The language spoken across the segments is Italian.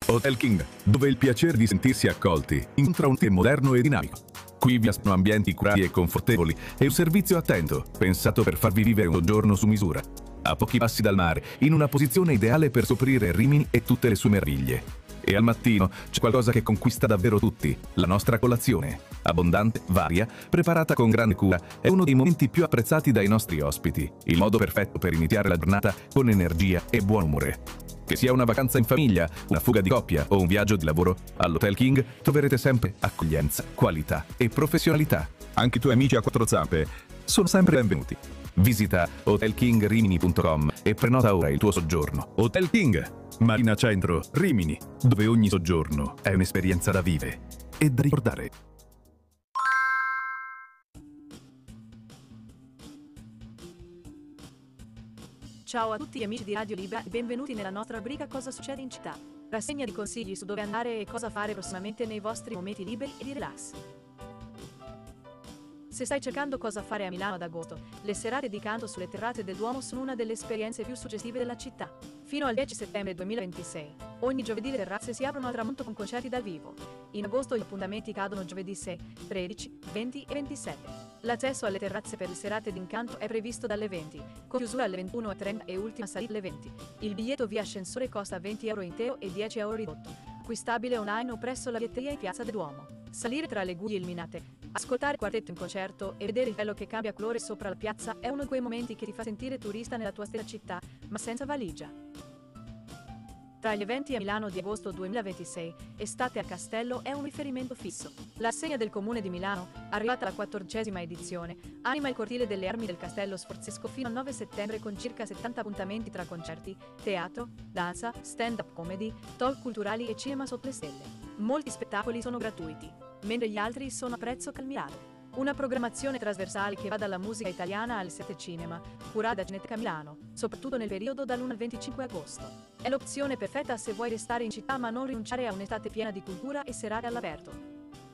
Hotel King, dove il piacere di sentirsi accolti incontra un team moderno e dinamico. Qui vi aspettano ambienti curati e confortevoli e un servizio attento, pensato per farvi vivere un soggiorno su misura. A pochi passi dal mare, in una posizione ideale per scoprire Rimini e tutte le sue meraviglie. E al mattino c'è qualcosa che conquista davvero tutti, la nostra colazione. Abbondante, varia, preparata con grande cura, è uno dei momenti più apprezzati dai nostri ospiti, il modo perfetto per iniziare la giornata con energia e buon umore. Che sia una vacanza in famiglia, una fuga di coppia o un viaggio di lavoro, all'Hotel King troverete sempre accoglienza, qualità e professionalità. Anche i tuoi amici a quattro zampe sono sempre benvenuti. Visita hotelkingrimini.com e prenota ora il tuo soggiorno. Hotel King, Marina Centro, Rimini, dove ogni soggiorno è un'esperienza da vivere e da ricordare. Ciao a tutti gli amici di Radio Libera e benvenuti nella nostra rubrica Cosa succede in città. Rassegna di consigli su dove andare e cosa fare prossimamente nei vostri momenti liberi e di relax. Se stai cercando cosa fare a Milano ad agosto, le serate di canto sulle terrazze del Duomo sono una delle esperienze più suggestive della città. Fino al 10 settembre 2026, ogni giovedì le terrazze si aprono al tramonto con concerti dal vivo. In agosto gli appuntamenti cadono giovedì 6, 13, 20 e 27. L'accesso alle terrazze per le serate d'incanto è previsto dalle 20, con chiusura alle 21:30 e ultima salita alle 20. Il biglietto via ascensore costa 20 euro intero e 10 euro ridotto, acquistabile online o presso la biglietteria in Piazza del Duomo. Salire tra le guglie illuminate, ascoltare il quartetto in concerto e vedere il cielo che cambia colore sopra la piazza è uno di quei momenti che ti fa sentire turista nella tua stessa città, ma senza valigia. Tra gli eventi a Milano di agosto 2026, Estate a Castello è un riferimento fisso. L'assegna del Comune di Milano, arrivata alla 14ª edizione, anima il cortile delle armi del Castello Sforzesco fino al 9 settembre con circa 70 appuntamenti tra concerti, teatro, danza, stand-up comedy, talk culturali e cinema sotto le stelle. Molti spettacoli sono gratuiti, mentre gli altri sono a prezzo calmierato. Una programmazione trasversale che va dalla musica italiana al set cinema, curata da Cineteca Milano, soprattutto nel periodo dall'1 al 25 agosto. È l'opzione perfetta se vuoi restare in città ma non rinunciare a un'estate piena di cultura e serate all'aperto.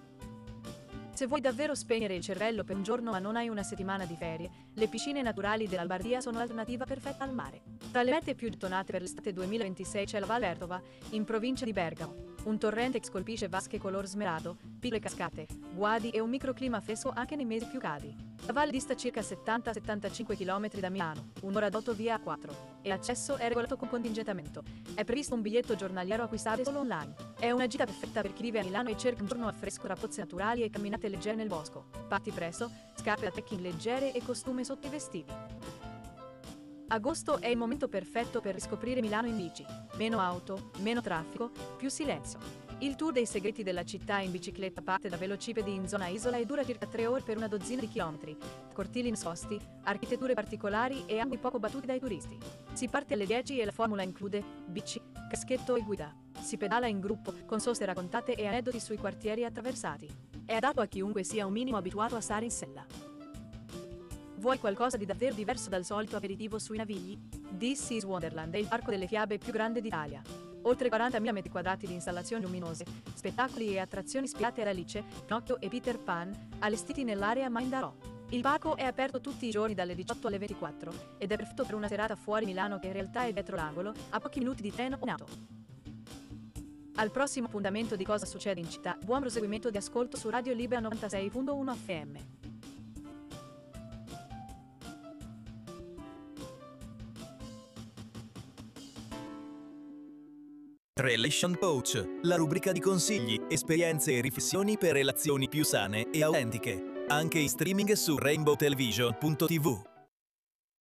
Se vuoi davvero spegnere il cervello per un giorno ma non hai una settimana di ferie, le piscine naturali dell'Albardia sono l'alternativa perfetta al mare. Tra le mete più gettonate per l'estate 2026 c'è la Val Vertova, in provincia di Bergamo. Un torrente che scolpisce vasche color smeraldo, piccole cascate, guadi e un microclima fresco anche nei mesi più caldi. La valle dista circa 70-75 km da Milano, un'ora d'8 via A4, e l'accesso è regolato con contingentamento. È previsto un biglietto giornaliero acquistabile solo online. È una gita perfetta per chi vive a Milano e cerca un giorno a fresco tra pozze naturali e camminate leggere nel bosco. Parti presto, scarpe da trekking leggere e costume sotto i vestiti. Agosto è il momento perfetto per riscoprire Milano in bici. Meno auto, meno traffico, più silenzio. Il tour dei segreti della città in bicicletta parte da velocipedi in zona isola e dura circa 3 ore per una dozzina di chilometri. Cortili nascosti, architetture particolari e angoli poco battuti dai turisti. Si parte alle 10 e la formula include bici, caschetto e guida. Si pedala in gruppo, con soste raccontate e aneddoti sui quartieri attraversati. È adatto a chiunque sia un minimo abituato a stare in sella. Vuoi qualcosa di davvero diverso dal solito aperitivo sui Navigli? This is Wonderland è il parco delle fiabe più grande d'Italia. Oltre 40.000 metri quadrati di installazioni luminose, spettacoli e attrazioni ispirate ad Alice, Pinocchio e Peter Pan, allestiti nell'area Mindarò. Il parco è aperto tutti i giorni dalle 18 alle 24 ed è perfetto per una serata fuori Milano che in realtà è dietro l'angolo, a pochi minuti di treno o auto. Al prossimo appuntamento di Cosa succede in città, buon proseguimento di ascolto su Radio Libera 96.1 FM. Relation Coach, la rubrica di consigli, esperienze e riflessioni per relazioni più sane e autentiche. Anche in streaming su rainbowtelevision.tv.